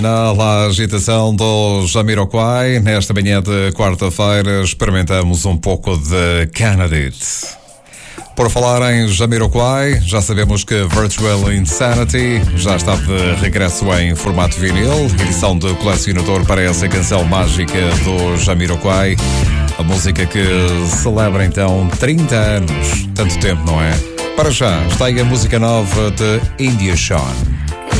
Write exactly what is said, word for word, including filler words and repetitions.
Na La Agitação do Jamiroquai, nesta manhã de quarta-feira, experimentamos um pouco de Candidate. Por falar em Jamiroquai, já sabemos que Virtual Insanity já está de regresso em formato vinil, edição de colecionador para essa canção mágica do Jamiroquai. A música que celebra então trinta anos, tanto tempo, não é? Para já, está aí a música nova de India Sean.